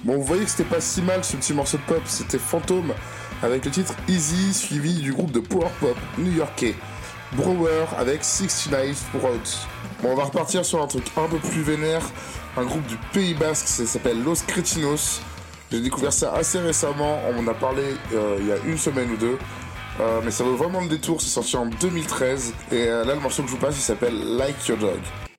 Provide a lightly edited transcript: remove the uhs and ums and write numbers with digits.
Bon, vous voyez que c'était pas si mal ce petit morceau de pop, c'était Fantôme avec le titre Easy, suivi du groupe de power pop new-yorkais Brewer avec 69 Roads. Bon, on va repartir sur un truc un peu plus vénère, un groupe du Pays Basque, ça s'appelle Los Cretinos. J'ai découvert ça assez récemment, on m'en a parlé il y a une semaine ou deux, mais ça vaut vraiment le détour, c'est sorti en 2013, et là le morceau que je vous passe il s'appelle Like Your Dog.